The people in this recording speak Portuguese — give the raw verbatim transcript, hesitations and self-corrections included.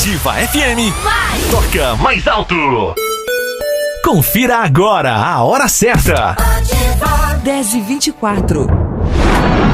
Ativa F M. Vai. Toca mais alto. Confira agora a hora certa. Ativa. dez e vinte e quatro.